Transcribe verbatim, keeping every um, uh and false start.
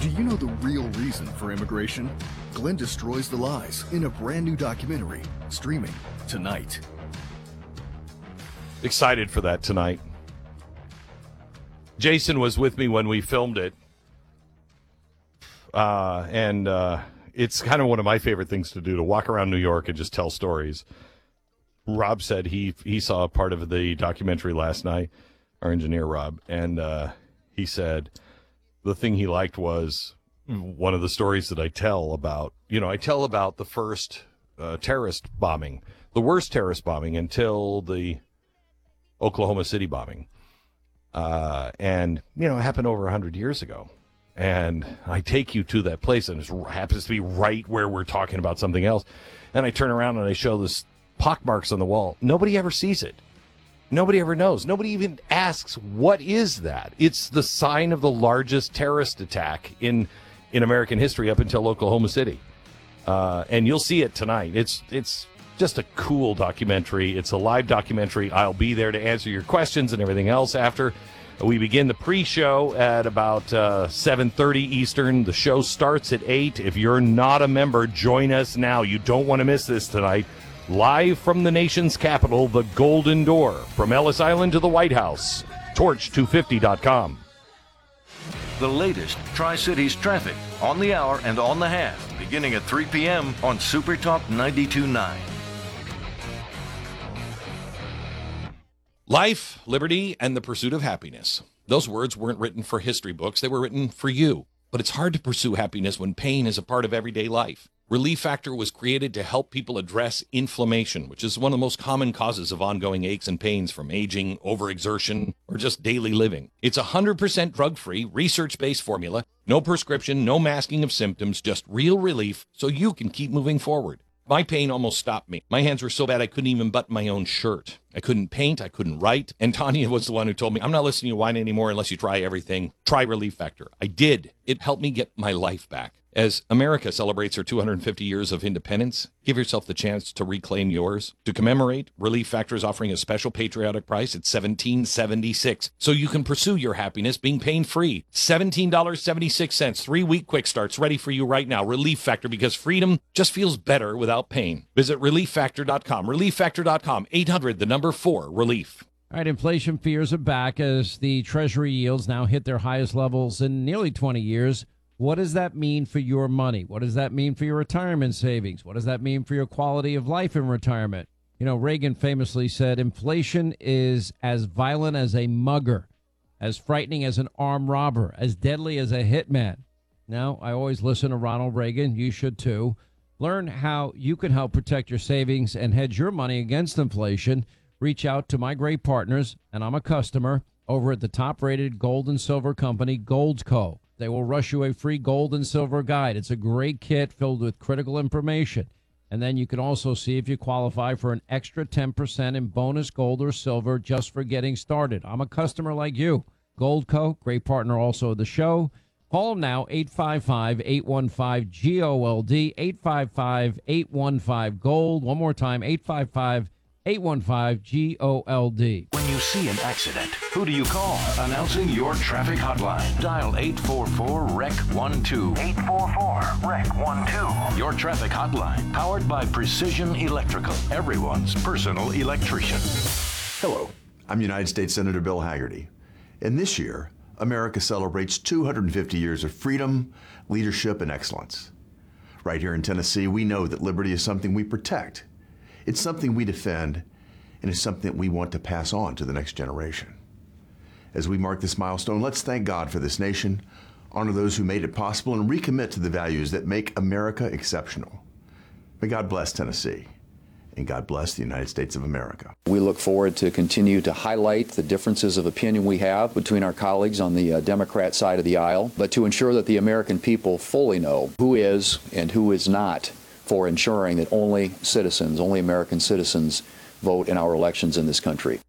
Do you know the real reason for immigration? Glenn destroys the lies in a brand new documentary, streaming tonight. Excited for that tonight. Jason was with me when we filmed it. Uh, and uh, it's kind of one of my favorite things to do, to walk around New York and just tell stories. Rob said he he saw a part of the documentary last night, our engineer Rob, and uh, he said the thing he liked was one of the stories that I tell about, you know, I tell about the first uh, terrorist bombing, the worst terrorist bombing until the Oklahoma City bombing. Uh, and, you know, it happened over one hundred years ago. And I take you to that place, and it happens to be right where we're talking about something else. And I turn around and I show this pockmarks on the wall. Nobody ever sees it. Nobody ever knows. Nobody even asks, what is that? It's the sign of the largest terrorist attack in, in American history up until Oklahoma City. Uh, and you'll see it tonight. It's it's just a cool documentary. It's a live documentary. I'll be there to answer your questions and everything else after. We begin the pre-show at about uh, seven thirty Eastern. The show starts at eight. If you're not a member, join us now. You don't want to miss this tonight. Live from the nation's capital, the Golden Door. From Ellis Island to the White House. Torch two fifty dot com. The latest Tri-Cities traffic on the hour and on the half, beginning at three p.m. on Super Talk ninety-two point nine. Life, liberty, and the pursuit of happiness. Those words weren't written for history books. They were written for you. But it's hard to pursue happiness when pain is a part of everyday life. Relief Factor was created to help people address inflammation, which is one of the most common causes of ongoing aches and pains from aging, overexertion, or just daily living. It's a one hundred percent drug-free, research-based formula. No prescription, no masking of symptoms, just real relief so you can keep moving forward. My pain almost stopped me. My hands were so bad I couldn't even button my own shirt. I couldn't paint. I couldn't write. And Tanya was the one who told me, I'm not listening to you whine anymore unless you try everything. Try Relief Factor. I did. It helped me get my life back. As America celebrates her two hundred fifty years of independence, give yourself the chance to reclaim yours. To commemorate, Relief Factor is offering a special patriotic price at seventeen seventy-six, so you can pursue your happiness being pain-free. seventeen seventy-six, three-week quick starts ready for you right now. Relief Factor, because freedom just feels better without pain. Visit relief factor dot com. relief factor dot com. eight hundred, the number four, relief. All right, inflation fears are back as the Treasury yields now hit their highest levels in nearly twenty years. What does that mean for your money? What does that mean for your retirement savings? What does that mean for your quality of life in retirement? You know, Reagan famously said, inflation is as violent as a mugger, as frightening as an armed robber, as deadly as a hitman. Now, I always listen to Ronald Reagan. You should, too. Learn how you can help protect your savings and hedge your money against inflation. Reach out to my great partners, and I'm a customer, over at the top-rated gold and silver company, Goldco. They will rush you a free gold and silver guide. It's a great kit filled with critical information. And then you can also see if you qualify for an extra ten percent in bonus gold or silver just for getting started. I'm a customer like you. Goldco, great partner also of the show. Call them now, eight five five, eight one five, G O L D, eight five five, eight one five, GOLD. One more time, eight five five, eight one five, G O L D. When you see an accident, who do you call? Announcing your traffic hotline. Dial eight four four, R E C one two. eight four four, R E C one two. Your traffic hotline, powered by Precision Electrical, everyone's personal electrician. Hello, I'm United States Senator Bill Hagerty. And this year, America celebrates two hundred fifty years of freedom, leadership, and excellence. Right here in Tennessee, we know that liberty is something we protect. It's something we defend, and it's something that we want to pass on to the next generation. As we mark this milestone, let's thank God for this nation, honor those who made it possible, and recommit to the values that make America exceptional. May God bless Tennessee, and God bless the United States of America. We look forward to continue to highlight the differences of opinion we have between our colleagues on the uh, Democrat side of the aisle, but to ensure that the American people fully know who is and who is not for ensuring that only citizens, only American citizens, vote in our elections in this country.